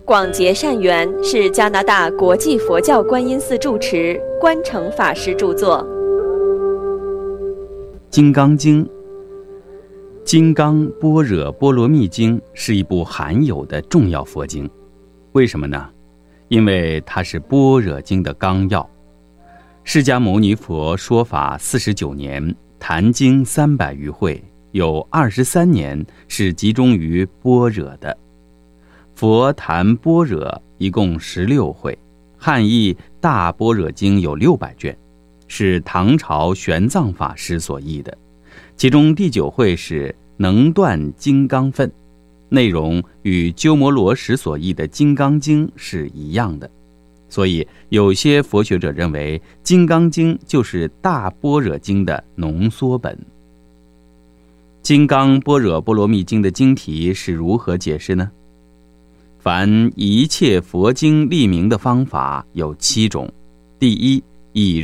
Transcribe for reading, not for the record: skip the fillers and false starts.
广结善缘是加拿大国际佛教观音寺住持关诚法师著作。 金刚经、金刚般若波罗蜜经是一部罕有的重要佛经。为什么呢？因为它是般若经的纲要。释迦牟尼佛说法49年，谈经300余会，有23年是集中于般若的。佛谈般若一共16会，汉译大般若经有600卷，是唐朝玄奘法师所译的。其中第9会是能断金刚分，内容与鸠摩罗什所译的金刚经是一样的。所以有些佛学者认为金刚经就是大般若经的浓缩本。金刚般若波罗蜜经的经题是如何解释呢？凡一切佛经立名的方法有7种。第一，以